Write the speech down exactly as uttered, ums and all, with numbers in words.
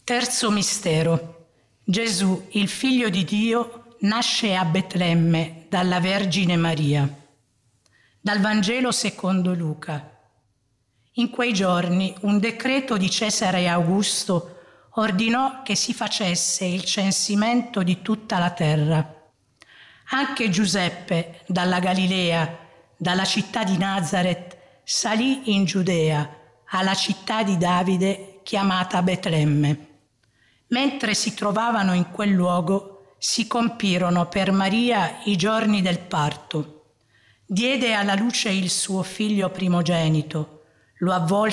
Terzo mistero. Gesù, il Figlio di Dio, nasce a Betlemme dalla Vergine Maria. Dal Vangelo secondo Luca. In quei giorni un decreto di Cesare Augusto ordinò che si facesse il censimento di tutta la terra. Anche Giuseppe, dalla Galilea, dalla città di Nazaret, salì in Giudea, alla città di Davide chiamata Betlemme. Mentre si trovavano in quel luogo, si compirono per Maria i giorni del parto. Diede alla luce il suo figlio primogenito, lo avvolse